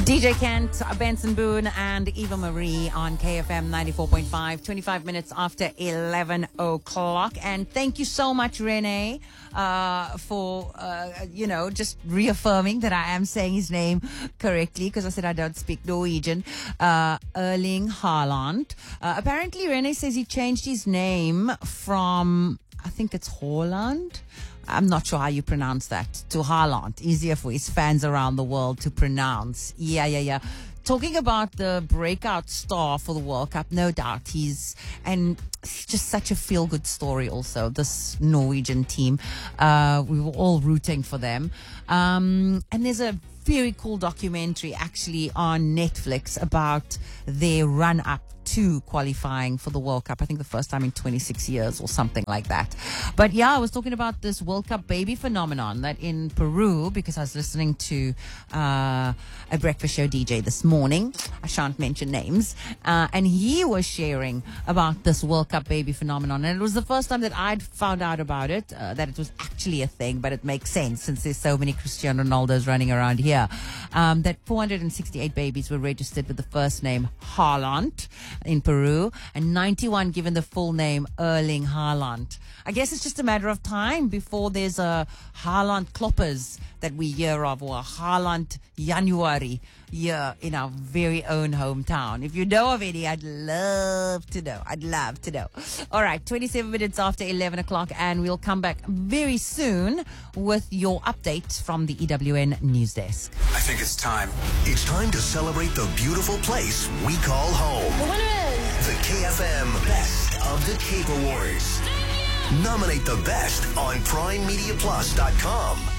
DJ Kent, Benson Boone, and Eva Marie on KFM 94.5, 25 minutes after 11 o'clock. And thank you so much, Renee, for, just reaffirming that I am saying his name correctly, because I said I don't speak Norwegian. Erling Haaland. Apparently, Renee says he changed his name from, I think it's Holland. I'm not sure how you pronounce that, to Haaland. Easier for his fans around the world to pronounce. Yeah. Talking about the breakout star for the World Cup, no doubt. He's just such a feel-good story also, this Norwegian team. We were all rooting for them. And there's a very cool documentary actually on Netflix about their run-up to qualifying for the World Cup. I think the first time in 26 years or something like that. But yeah, I was talking about this World Cup baby phenomenon that in Peru, because I was listening to a breakfast show DJ this morning. I shan't mention names. And he was sharing about this World Cup baby phenomenon. And it was the first time that I'd found out about it, that it was actually a thing, but it makes sense since there's so many Cristiano Ronaldos running around here. That 468 babies were registered with the first name Haaland in Peru, and 91 given the full name Erling Haaland. I guess it's just a matter of time before there's a Haaland Kloppers that we hear of, or a Haaland January here in our very own hometown. If you know of any, I'd love to know. All right, 27 minutes after 11 o'clock, and we'll come back very soon with your updates from the EWN News Desk. I think it's time. It's time to celebrate the beautiful place we call home. The winner is the KFM Best of the Cape Awards. Nominate the best on PrimeMediaPlus.com.